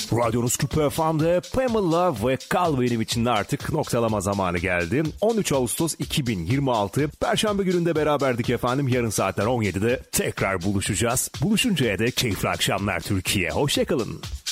Radyonuz Küpe FM'de Pamela ve Kal Benim için artık noktalama zamanı geldi. 13 Ağustos 2026 Perşembe gününde beraberdik efendim. Yarın saatler 17'de tekrar buluşacağız. Buluşuncaya dek keyifli akşamlar Türkiye. Hoşçakalın.